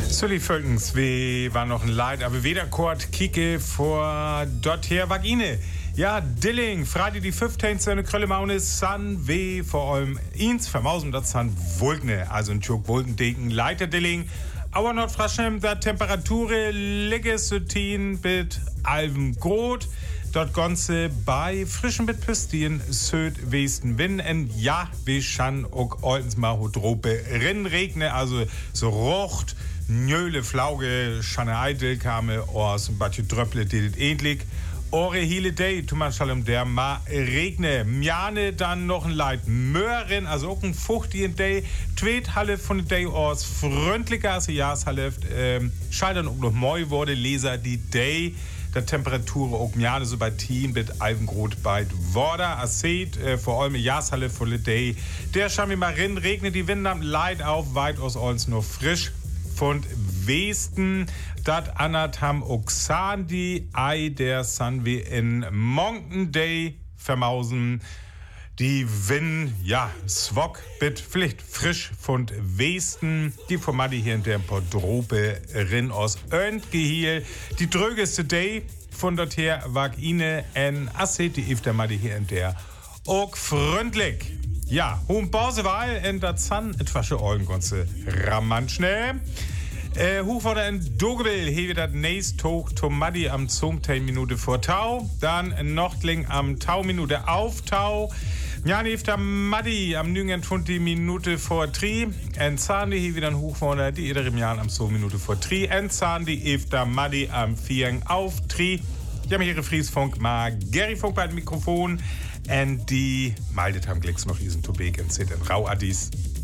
Sully Völkens, wie war noch ein Leid, aber weder Kort Kike vor dort her Vagine. Ja, Dilling, Freitag die 15. Seine Krölle Maune, San, weh, vor allem ins Vermausen, das San Wolkne, also ein Tschuk Wolkendeken, Leiter Dilling. Aber Nordfraschem, da Temperatur liege Südtin mit Alven Grot. Dort Ganze bei frischen mit Püstien Südwesten Wind. Und ja, wir schan auch oldens mal Hydrope Regne, also so rocht, Njöle, Flauge, Schanne Eitel, Kame, Ors und Batje Dröpple, die das ähnlich. Ore Hele Day, Tumanschalem, der ma regne. Mjane dann noch ein Leid Möhren, also auch ein fuchtigen Day. Tweet Halle von der Day aus freundlicher als Jahreshalle. Scheitern auch noch moi wurde, Leser die Day. Der Temperatur auch Mjane so bei Team mit Alvengrot bei Worda. Acet, vor allem Jahreshalle von der Day. Der Schami Marin regnet die Winde am Leid auf, weit aus uns nur frisch. Von Westen, dat Anatam Oxandi, Ei der San wie in Mountain Day vermausen. Die Win, ja, Swok bit Pflicht frisch von Westen. Die von Maddi hier in der Podrope rin aus Öntgehiel. Die drögeste Day von dort her wag ine en Asset, die der Maddi hier in der auch freundlich. Ja, hohen Pausewahl in der Zahn, etwas für Eulen ganze Rammant schnell. Hoch vor der Dogebill, hier wird das nächst hoch Tomadi am 10 Minute vor Tau. Dann Nochtling am Tau Minute auf Tau. Jan der Maddi am 20 Minute vor Tri. En Zahndi hier wieder hoch vor der die edere Jan am 2 Minute vor Tri. En Zahndi der Maddi am 4 auf Tri. Ja, mir ihre Friesfunk mal Gary Funk bei dem Mikrofon. Und die maldet haben Glicks noch diesen Tobek und Zit in Rauadis.